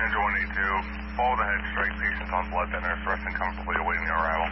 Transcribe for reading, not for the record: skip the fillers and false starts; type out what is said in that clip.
Ninja 182, follow the head straight, patients on blood thinners, resting comfortably awaiting the arrival.